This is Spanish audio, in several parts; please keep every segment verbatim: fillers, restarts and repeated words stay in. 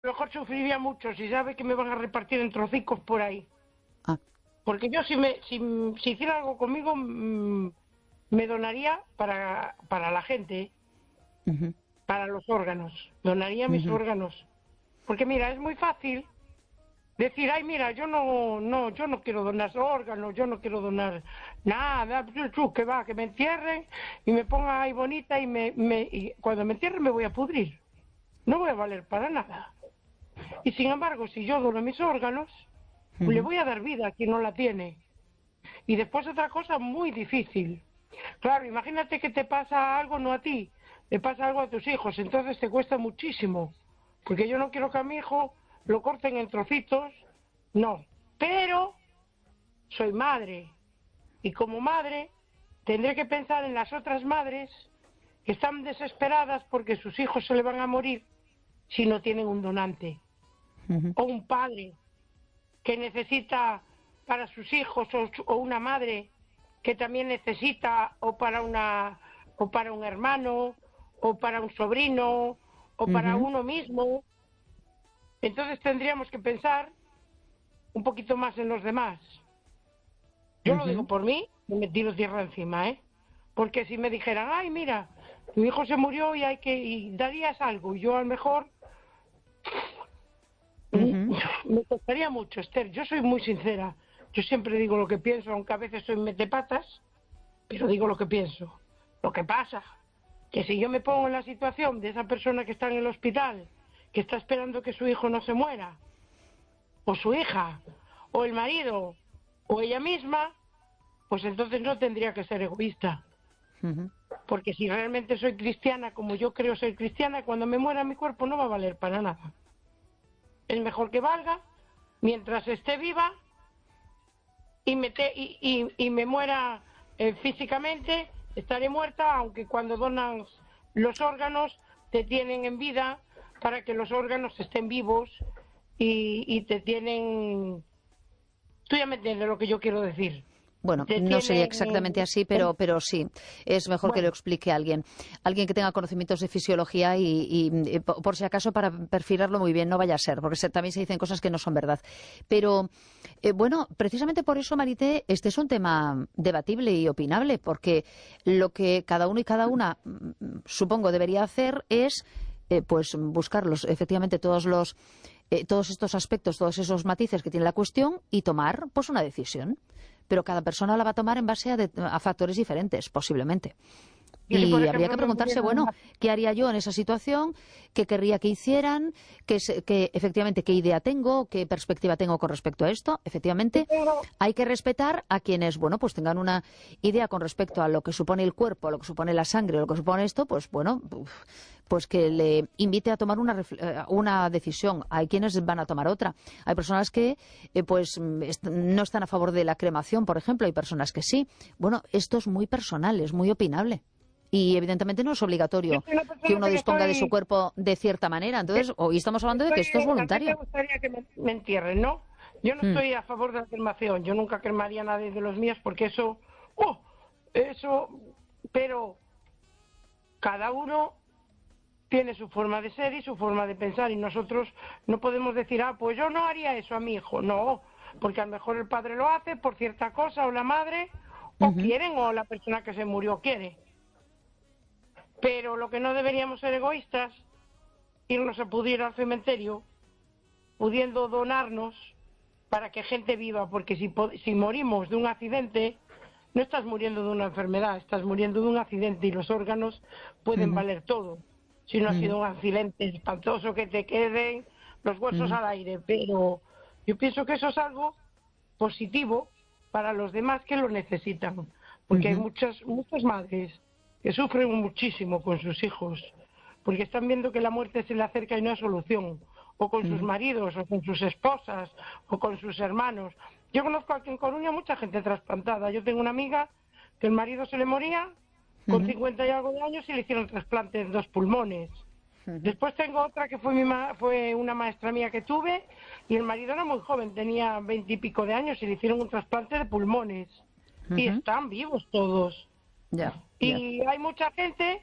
a lo mejor sufriría mucho si sabe que me van a repartir en trocicos por ahí. Ah. Porque yo si me si, si hiciera algo conmigo, mmm, me donaría para, para la gente, Uh-huh. para los órganos. Donaría mis Uh-huh. órganos. Porque mira, es muy fácil decir, ay, mira, yo no no yo no quiero donar órganos, yo no quiero donar nada, que va, que me entierren y me pongan ahí bonita y, me, me, y cuando me entierren me voy a pudrir. No voy a valer para nada. Y sin embargo, si yo dono mis órganos, Uh-huh. le voy a dar vida a quien no la tiene. Y después otra cosa muy difícil. Claro, imagínate que te pasa algo, no a ti, le pasa algo a tus hijos, entonces te cuesta muchísimo. Porque yo no quiero que a mi hijo lo corten en trocitos, no. Pero soy madre. Y como madre tendré que pensar en las otras madres que están desesperadas porque sus hijos se le van a morir si no tienen un donante. Uh-huh. O un padre que necesita para sus hijos, o, o una madre que también necesita, o para una o para un hermano, o para un sobrino, o para Uh-huh. uno mismo. Entonces tendríamos que pensar un poquito más en los demás. Yo lo digo Uh-huh. por mí, y me tiro tierra encima, ¿eh? Porque si me dijeran, ay, mira, tu hijo se murió y hay que y darías algo, y yo a lo mejor Uh-huh. me costaría mucho, Esther. Yo soy muy sincera. Yo siempre digo lo que pienso, aunque a veces soy metepatas, pero digo lo que pienso. Lo que pasa, que si yo me pongo en la situación de esa persona que está en el hospital, que está esperando que su hijo no se muera, o su hija, o el marido, o ella misma, pues entonces no tendría que ser egoísta. Uh-huh. Porque si realmente soy cristiana, como yo creo ser cristiana, cuando me muera mi cuerpo no va a valer para nada. Es mejor que valga mientras esté viva y me, te, y, y, y me muera eh, físicamente, estaré muerta, aunque cuando donan los órganos te tienen en vida para que los órganos estén vivos y, y te tienen... Tú ya me entiendes lo que yo quiero decir. Bueno, Te no sería tienen... exactamente así, pero, pero sí, es mejor que lo Bueno, explique alguien, alguien que tenga conocimientos de fisiología y, y, y por por si acaso para perfilarlo muy bien, no vaya a ser, porque se- también se dicen cosas que no son verdad. Pero eh, bueno, precisamente por eso, Marité, este es un tema debatible y opinable, porque lo que cada uno y cada una, mm, supongo, debería hacer es eh, pues buscarlos, efectivamente, todos los eh, todos estos aspectos, todos esos matices que tiene la cuestión y tomar pues una decisión. Pero cada persona la va a tomar en base a, de- a factores diferentes, posiblemente. yo si por Y habría ejemplo que me preguntarse, muriera de bueno, una... ¿qué haría yo en esa situación? ¿Qué querría que hicieran? ¿Qué, se- qué- efectivamente, qué idea tengo? ¿Qué perspectiva tengo con respecto a esto? Yo Efectivamente, tengo... hay que respetar a quienes, bueno, pues tengan una idea con respecto a lo que supone el cuerpo, a lo que supone la sangre, a lo que supone esto, pues bueno, uf, pues que le invite a tomar una, refle- eh, una decisión. Hay quienes van a tomar otra. Hay personas que, eh, pues, mm, est- no están a favor de la cremación, por ejemplo. Hay personas que sí. Bueno, esto es muy personal, es muy opinable. Y evidentemente no es Yo obligatorio soy una que persona uno que no disponga de su estoy... cuerpo de cierta manera. Entonces, hoy estamos hablando de que Estoy, esto es a mí me voluntario. gustaría que me, me entierren, ¿no? Yo no Mm, estoy a favor de la cremación, yo nunca cremaría a nadie de los míos porque eso, ¡oh! Eso, pero cada uno tiene su forma de ser y su forma de pensar y nosotros no podemos decir, ah, pues yo no haría eso a mi hijo, no, porque a lo mejor el padre lo hace por cierta cosa o la madre, o ujú, quieren, o la persona que se murió quiere. Pero lo que no deberíamos ser egoístas, irnos a pudrir al cementerio pudiendo donarnos para que gente viva, porque si, si morimos de un accidente, no estás muriendo de una enfermedad, estás muriendo de un accidente y los órganos pueden ujú, valer todo. Si no ha ujú, sido un accidente espantoso que te queden los huesos ujú, al aire, pero yo pienso que eso es algo positivo para los demás que lo necesitan, porque hay ujú, muchas, muchas madres que sufren muchísimo con sus hijos, porque están viendo que la muerte se le acerca y no hay solución, o con sus ujú, maridos, o con sus esposas, o con sus hermanos. Yo conozco aquí en Coruña mucha gente trasplantada. Yo tengo una amiga que el marido se le moría con ujú, cincuenta y algo de años y le hicieron trasplante en dos pulmones. ujú, Después tengo otra que fue, mi ma fue una maestra mía que tuve y el marido era muy joven, tenía veintipico de años y le hicieron un trasplante de pulmones. Y ujú. están vivos todos. Ya, ya. Y hay mucha gente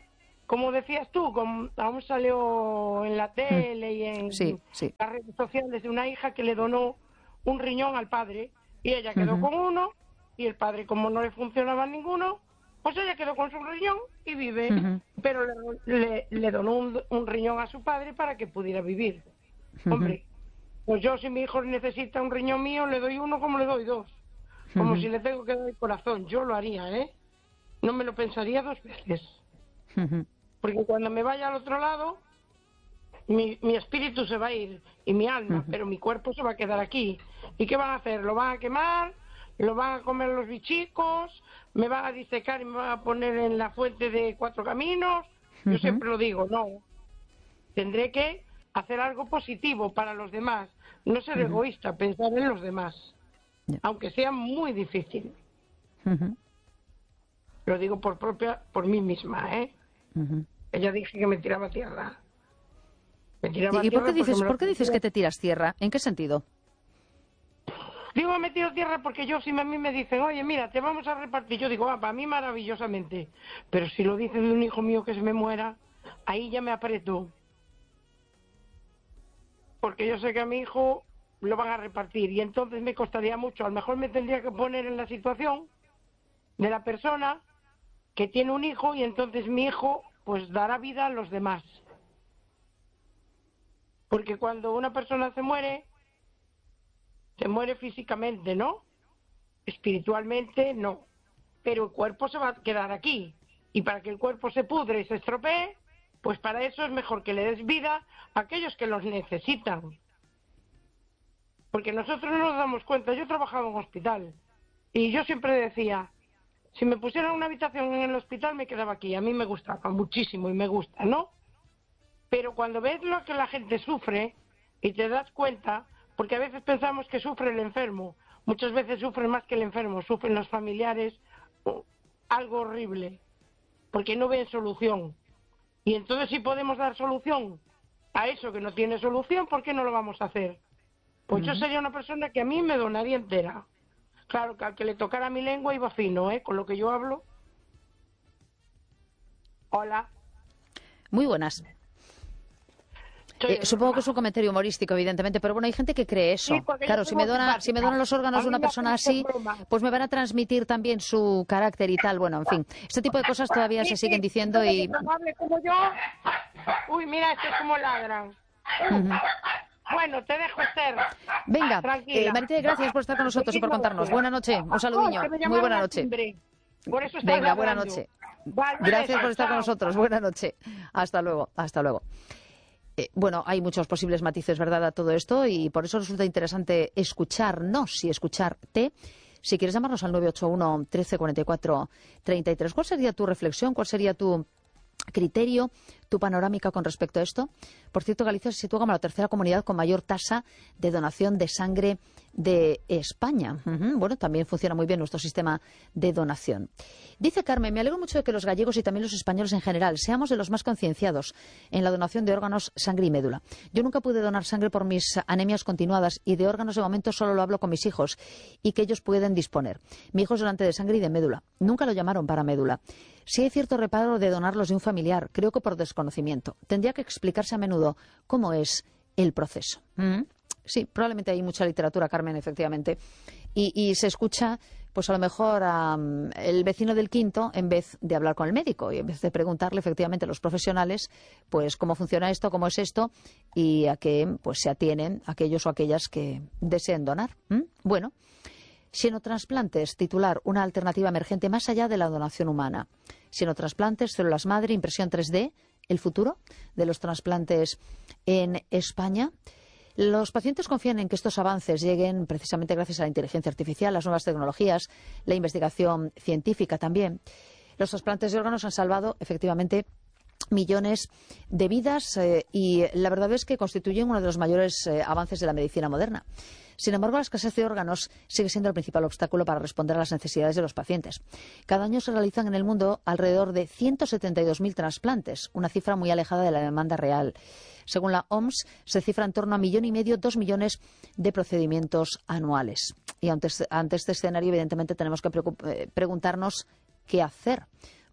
como decías tú, como aún salió en la tele y en sí, sí. las redes sociales de una hija que le donó un riñón al padre y ella quedó uh-huh. con uno y el padre, como no le funcionaba ninguno, pues ella quedó con su riñón y vive, uh-huh. pero le, le, le donó un, un riñón a su padre para que pudiera vivir. Uh-huh. Hombre, pues yo si mi hijo necesita un riñón mío le doy uno como le doy dos, como uh-huh. si le tengo que dar el corazón, yo lo haría, ¿eh? No me lo pensaría dos veces. Uh-huh. Porque cuando me vaya al otro lado, mi, mi espíritu se va a ir y mi alma, uh-huh. pero mi cuerpo se va a quedar aquí. ¿Y qué van a hacer? ¿Lo van a quemar? ¿Lo van a comer los bichicos? ¿Me van a disecar y me van a poner en la fuente de Cuatro Caminos? Uh-huh. Yo siempre lo digo, no. Tendré que hacer algo positivo para los demás. No ser uh-huh. egoísta, pensar en los demás. Yeah. Aunque sea muy difícil. Uh-huh. Lo digo por propia, por mí misma, ¿eh? Uh-huh. Ella dije que me tiraba tierra. Me tiraba ¿Y, y tierra por qué dices, ¿por qué lo... dices que te tiras tierra? ¿En qué sentido? Digo, me tiro tierra porque yo, si a mí me dicen, oye, mira, te vamos a repartir, yo digo, ah, para mí maravillosamente. Pero si lo dice de un hijo mío que se me muera, ahí ya me aprieto. Porque yo sé que a mi hijo lo van a repartir y entonces me costaría mucho. A lo mejor me tendría que poner en la situación de la persona que tiene un hijo y entonces mi hijo pues dará vida a los demás. Porque cuando una persona se muere, se muere físicamente, ¿no? Espiritualmente, no. Pero el cuerpo se va a quedar aquí. Y para que el cuerpo se pudre y se estropee, pues para eso es mejor que le des vida a aquellos que los necesitan. Porque nosotros no nos damos cuenta. Yo trabajaba en un hospital y yo siempre decía, si me pusieran una habitación en el hospital me quedaba aquí. A mí me gustaba muchísimo y me gusta, ¿no? Pero cuando ves lo que la gente sufre y te das cuenta, porque a veces pensamos que sufre el enfermo, muchas veces sufre más que el enfermo, sufren los familiares, algo horrible, porque no ven solución. Y entonces si podemos dar solución a eso que no tiene solución, ¿por qué no lo vamos a hacer? Pues uh-huh. yo sería una persona que a mí me donaría entera. Claro que al que le tocara mi lengua iba fino, ¿eh? Con lo que yo hablo. Hola. Muy buenas. Eh, supongo que es un comentario humorístico, evidentemente, pero bueno, hay gente que cree eso. Sí, claro, si me, dona, si me donan los órganos de una persona así, pues me van a transmitir también su carácter y tal. Bueno, en fin, este tipo de cosas todavía sí, se siguen sí, diciendo y... Amable como yo. Uy, mira, este es como ladran. Uh-huh. Bueno, te dejo, Esther. Venga, eh, Marité, gracias por estar con nosotros y por contarnos. Buena noche, un saludiño. Muy buena noche. Por eso Venga, buena noche. Gracias por estar con nosotros. Buena noche. Hasta luego, hasta luego. Eh, bueno, hay muchos posibles matices, ¿verdad?, a todo esto y por eso resulta interesante escucharnos y escucharte. Si quieres llamarnos al nueve ocho uno, trece, cuarenta y cuatro, treinta y tres, ¿cuál sería tu reflexión? ¿Cuál sería tu criterio, tu panorámica con respecto a esto? Por cierto, Galicia se sitúa como la tercera comunidad con mayor tasa de donación de sangre de España. Uh-huh. Bueno, también funciona muy bien nuestro sistema de donación. Dice Carmen, me alegro mucho de que los gallegos y también los españoles en general seamos de los más concienciados en la donación de órganos, sangre y médula. Yo nunca pude donar sangre por mis anemias continuadas y de órganos de momento solo lo hablo con mis hijos y que ellos pueden disponer. Mi hijo es donante de sangre y de médula. Nunca lo llamaron para médula. Si hay cierto reparo de donarlos de un familiar, creo que por desconocimiento. Tendría que explicarse a menudo cómo es el proceso. ¿Mm? Sí, probablemente hay mucha literatura, Carmen, efectivamente. Y, y se escucha, pues a lo mejor, um, el vecino del quinto en vez de hablar con el médico y en vez de preguntarle efectivamente a los profesionales, pues cómo funciona esto, cómo es esto y a qué pues se atienen aquellos o aquellas que deseen donar. ¿Mm? Bueno. Xenotransplantes, titular, una alternativa emergente más allá de la donación humana. Xenotransplantes, células madre, impresión tres D, el futuro de los trasplantes en España. Los pacientes confían en que estos avances lleguen precisamente gracias a la inteligencia artificial, las nuevas tecnologías, la investigación científica también. Los trasplantes de órganos han salvado, efectivamente, millones de vidas eh, y la verdad es que constituyen uno de los mayores eh, avances de la medicina moderna. Sin embargo, la escasez de órganos sigue siendo el principal obstáculo para responder a las necesidades de los pacientes. Cada año se realizan en el mundo alrededor de ciento setenta y dos mil trasplantes, una cifra muy alejada de la demanda real. Según la O M S, se cifra en torno a millón y medio, dos millones de procedimientos anuales. Y ante, ante este escenario, evidentemente, tenemos que preguntarnos qué hacer.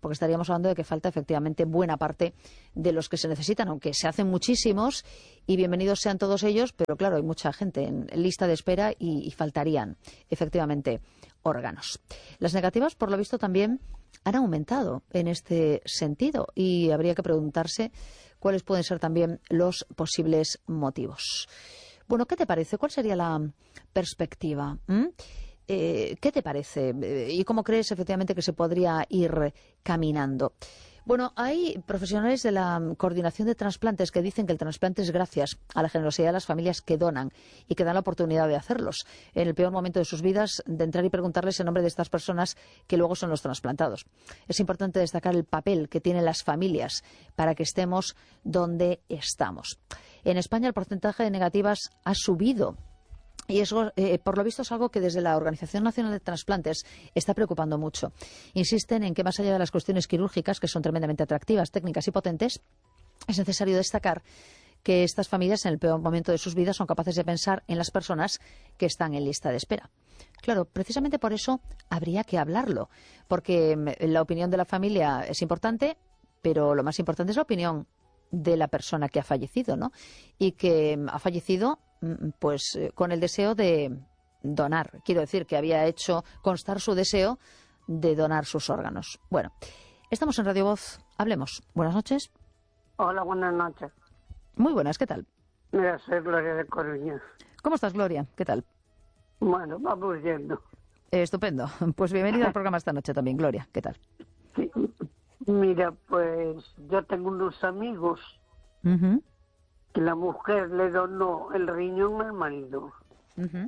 porque estaríamos hablando de que falta efectivamente buena parte de los que se necesitan, aunque se hacen muchísimos y bienvenidos sean todos ellos, pero claro, hay mucha gente en lista de espera y, y faltarían efectivamente órganos. Las negativas, por lo visto, también han aumentado en este sentido y habría que preguntarse cuáles pueden ser también los posibles motivos. Bueno, ¿qué te parece? ¿Cuál sería la perspectiva? ¿Mm? Eh, ¿Qué te parece? ¿Y cómo crees efectivamente que se podría ir caminando? Bueno, hay profesionales de la coordinación de trasplantes que dicen que el trasplante es gracias a la generosidad de las familias que donan y que dan la oportunidad de hacerlos en el peor momento de sus vidas, de entrar y preguntarles el nombre de estas personas que luego son los trasplantados. Es importante destacar el papel que tienen las familias para que estemos donde estamos. En España el porcentaje de negativas ha subido. Y eso, eh, por lo visto, es algo que desde la Organización Nacional de Trasplantes está preocupando mucho. Insisten en que, más allá de las cuestiones quirúrgicas, que son tremendamente atractivas, técnicas y potentes, es necesario destacar que estas familias, en el peor momento de sus vidas, son capaces de pensar en las personas que están en lista de espera. Claro, precisamente por eso habría que hablarlo, porque la opinión de la familia es importante, pero lo más importante es la opinión de la persona que ha fallecido, ¿no? Y que ha fallecido pues con el deseo de donar. Quiero decir que había hecho constar su deseo de donar sus órganos. Bueno, estamos en Radio Voz. Hablemos. Buenas noches. Hola, buenas noches. Muy buenas, ¿qué tal? Mira, soy Gloria de Coruña. ¿Cómo estás, Gloria? ¿Qué tal? Bueno, vamos yendo. Eh, estupendo. Pues bienvenida al programa esta noche también, Gloria. ¿Qué tal? Sí. Mira, pues yo tengo unos amigos Uh-huh. que la mujer le donó el riñón al marido. Uh-huh.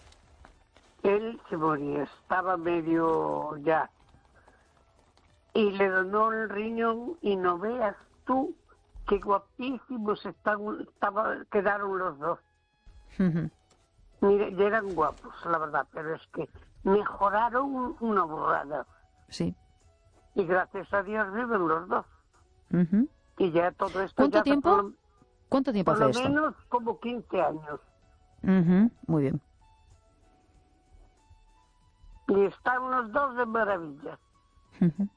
Él se moría, estaba medio ya. Y le donó el riñón y no veas tú qué guapísimos están, estaba, quedaron los dos. Uh-huh. Mire, ya eran guapos, la verdad, pero es que mejoraron una burrada. Sí. Y gracias a Dios viven los dos. Uh-huh. Y ya todo esto... ¿Cuánto ya tiempo? Por lo, ¿Cuánto tiempo por hace lo esto? menos como quince años. Uh-huh. Muy bien. Y están los dos de maravilla. Uh-huh.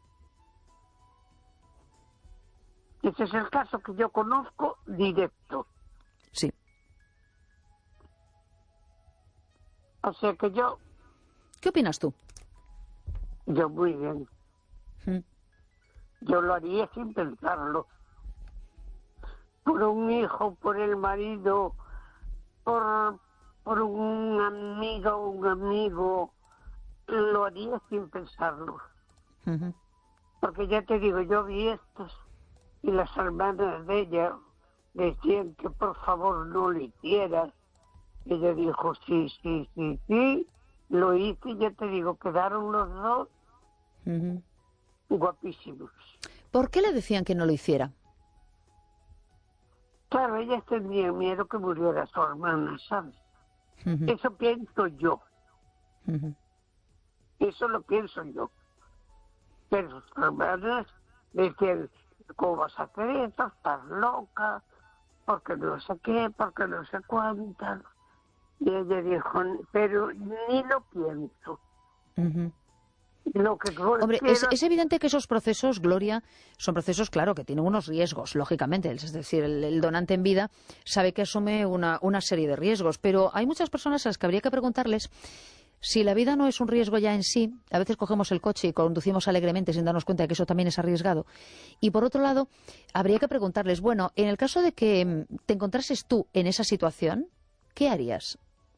Ese es el caso que yo conozco directo. Sí. O sea que yo... ¿Qué opinas tú? Yo muy bien. Uh-huh. Yo lo haría sin pensarlo. Por un hijo, por el marido, por, por un amigo, un amigo, lo haría sin pensarlo. Uh-huh. Porque ya te digo, yo vi estos y las hermanas de ella decían que por favor no lo hicieras. Ella dijo, sí, sí, sí, sí, lo hice y ya te digo, quedaron los dos Uh-huh. guapísimos. ¿Por qué le decían que no lo hiciera? Claro, ellas tenían miedo que muriera su hermana, ¿sabes? Uh-huh. Eso pienso yo, Uh-huh. eso lo pienso yo. Pero sus hermanas decían, ¿cómo vas a hacer esto? Estás loca, porque no sé qué, porque no sé cuántas. Y ella dijo, pero ni lo pienso. Uh-huh. Lo que Hombre, quiero... es, es evidente que esos procesos, Gloria, son procesos, claro, que tienen unos riesgos, lógicamente. Es decir, el, el donante en vida sabe que asume una, una serie de riesgos, pero hay muchas personas a las que habría que preguntarles si la vida no es un riesgo ya en sí. A veces cogemos el coche y conducimos alegremente sin darnos cuenta de que eso también es arriesgado. Y por otro lado, habría que preguntarles, bueno, en el caso de que te encontrases tú en esa situación, ¿qué harías?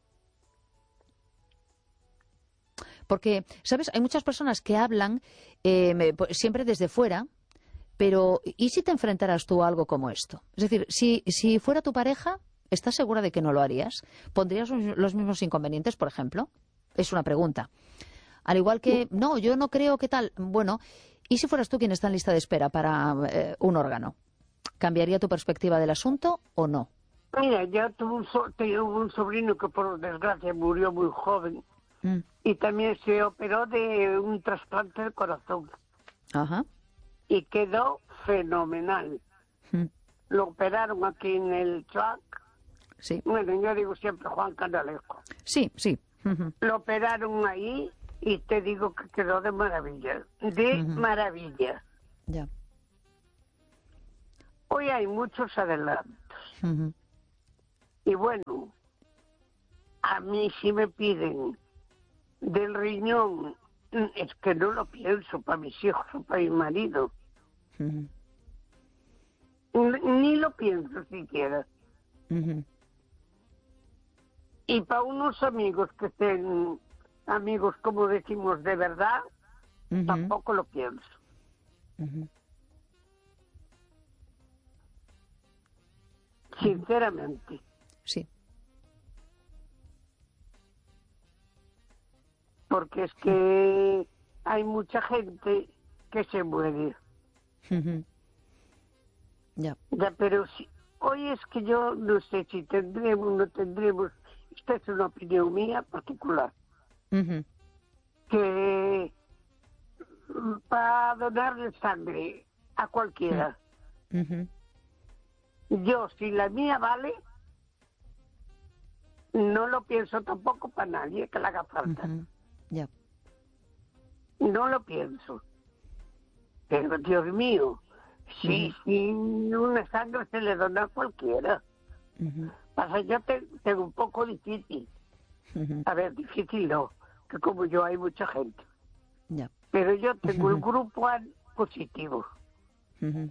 Porque, ¿sabes? Hay muchas personas que hablan eh, siempre desde fuera, pero ¿y si te enfrentaras tú a algo como esto? Es decir, si, si fuera tu pareja, ¿estás segura de que no lo harías? ¿Pondrías los mismos inconvenientes, por ejemplo? Es una pregunta. Al igual que, no, yo no creo que tal. Bueno, ¿y si fueras tú quien está en lista de espera para eh, un órgano? ¿Cambiaría tu perspectiva del asunto o no? Mira, yo tuve un, so tuve un sobrino que por desgracia murió muy joven. Mm. Y también se operó de un trasplante de corazón. Ajá. Y quedó fenomenal. Mm. Lo operaron aquí en el track. Sí. Bueno, yo digo siempre Juan Canalejo. Sí, sí. Uh-huh. Lo operaron ahí y te digo que quedó de maravilla, de Ujú. maravilla. Ya. Hoy hay muchos adelantos. Ujú. Y bueno, a mí si me piden del riñón, es que no lo pienso para mis hijos o para mi marido. Ujú. Ni lo pienso siquiera. Ujú. Y para unos amigos que estén amigos, como decimos, de verdad, Ujú. tampoco lo pienso. Ujú. Sinceramente. Sí. Porque es que hay mucha gente que se muere. Ujú. Ya. Ya, pero si, hoy es que yo no sé si tendremos o no tendremos, esta es una opinión mía particular, Ujú. que mm, para donarle sangre a cualquiera, Ujú. yo si la mía vale, no lo pienso tampoco para nadie que le haga falta. Ujú. Ya. No lo pienso. Pero Dios mío, si, Ujú. si una sangre se le dona a cualquiera. Ujú. Pasa, yo te, tengo un poco difícil. Ujú. A ver, difícil no, que como yo hay mucha gente. Ya. Pero yo tengo el Ujú. grupo A positivo. Ujú.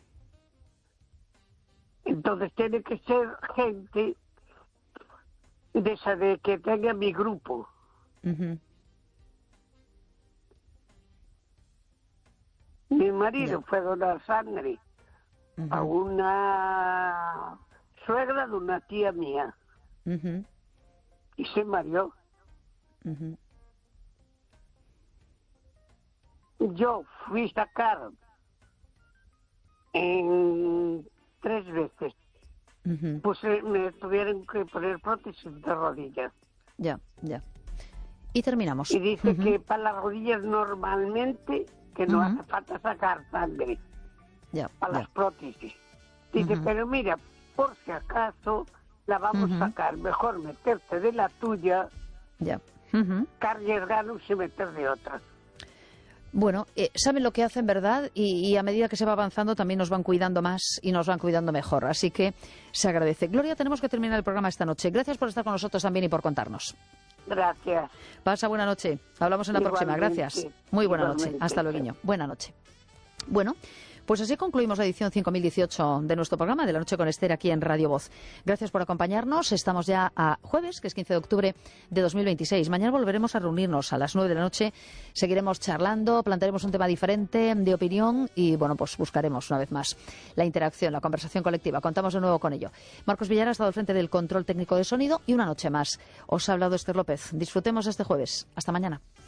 Entonces tiene que ser gente de esa de que tenga mi grupo. Ujú. Mi marido Ya. fue a donar sangre a Ujú. una suegra de una tía mía Ujú. y se mareó. Ujú. Yo fui a sacar en tres veces. Ujú. Pues eh, me tuvieron que poner prótesis de rodillas. Ya, ya. Y terminamos. Y dice Ujú. que para las rodillas normalmente que no Ujú. hace falta sacar sangre Ya, para ya. las prótesis. Dice, Ujú. pero mira, por si acaso la vamos Ujú. a sacar, mejor meterte de la tuya Ya. Ujú. que arriesgarnos y meter de otra. Bueno, eh, saben lo que hacen, ¿verdad? Y, y a medida que se va avanzando también nos van cuidando más y nos van cuidando mejor. Así que se agradece. Gloria, tenemos que terminar el programa esta noche. Gracias por estar con nosotros también y por contarnos. Gracias. Pasa buena noche. Hablamos en la próxima. Igualmente, Gracias. Muy buena noche. igualmente. Hasta luego. Buena noche. Bueno, pues así concluimos la edición cinco mil dieciocho de nuestro programa de La Noche con Esther aquí en Radio Voz. Gracias por acompañarnos. Estamos ya a jueves, que es quince de octubre de dos mil veintiséis. Mañana volveremos a reunirnos a las nueve de la noche. Seguiremos charlando, plantearemos un tema diferente de opinión y, bueno, pues buscaremos una vez más la interacción, la conversación colectiva. Contamos de nuevo con ello. Marcos Villar ha estado al frente del control técnico de sonido y una noche más. Os ha hablado Esther López. Disfrutemos este jueves. Hasta mañana.